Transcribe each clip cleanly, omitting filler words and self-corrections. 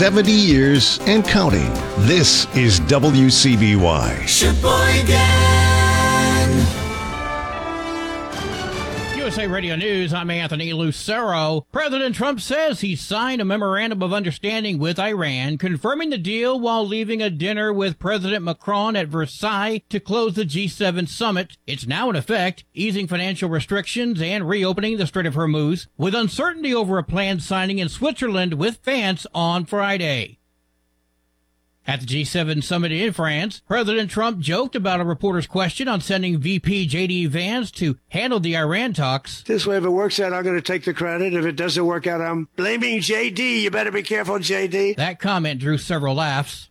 70 years and counting. This is WCBY. Sheboygan. USA Radio News, I'm Anthony Lucero. President Trump says he signed a memorandum of understanding with Iran, confirming the deal while leaving a dinner with President Macron at Versailles to close the G7 summit. It's now in effect, easing financial restrictions and reopening the Strait of Hormuz, with uncertainty over a planned signing in Switzerland with France on Friday. At the G7 summit in France, President Trump joked about a reporter's question on sending VP J.D. Vance to handle the Iran talks. This way, if it works out, I'm going to take the credit. If it doesn't work out, I'm blaming J.D. You better be careful, J.D. That comment drew several laughs.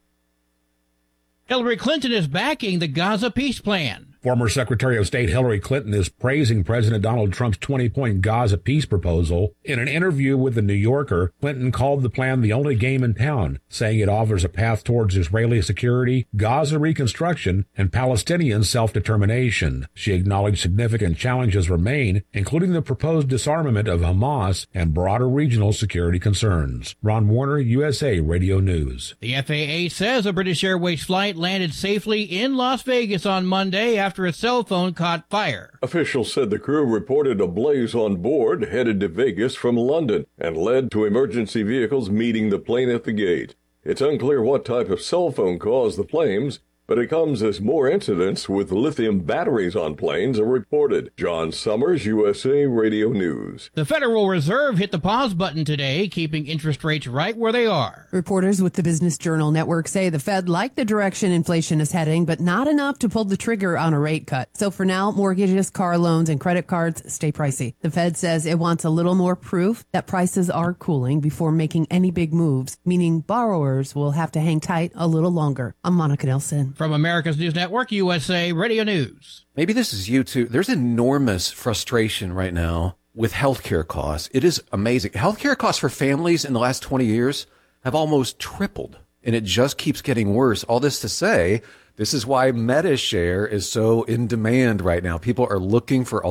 Hillary Clinton is backing the Gaza peace plan. Former Secretary of State Hillary Clinton is praising President Donald Trump's 20-point Gaza peace proposal. In an interview with The New Yorker, Clinton called the plan the only game in town, saying it offers a path towards Israeli security, Gaza reconstruction, and Palestinian self-determination. She acknowledged significant challenges remain, including the proposed disarmament of Hamas and broader regional security concerns. Ron Warner, USA Radio News. The FAA says a British Airways flight landed safely in Las Vegas on Monday after a cell phone caught fire. Officials said the crew reported a blaze on board headed to Vegas from London and led to emergency vehicles meeting the plane at the gate. It's unclear what type of cell phone caused the flames, but it comes as more incidents with lithium batteries on planes are reported. John Summers, USA Radio News. The Federal Reserve hit the pause button today, keeping interest rates right where they are. Reporters with the Business Journal Network say the Fed liked the direction inflation is heading, but not enough to pull the trigger on a rate cut. So for now, mortgages, car loans, and credit cards stay pricey. The Fed says it wants a little more proof that prices are cooling before making any big moves, meaning borrowers will have to hang tight a little longer. I'm Monica Nelson. From America's News Network, USA Radio News. Maybe this is you too. There's enormous frustration right now with healthcare costs. It is amazing. Healthcare costs for families in the last 20 years have almost tripled, and it just keeps getting worse. All this to say, this is why MediShare is so in demand right now. People are looking for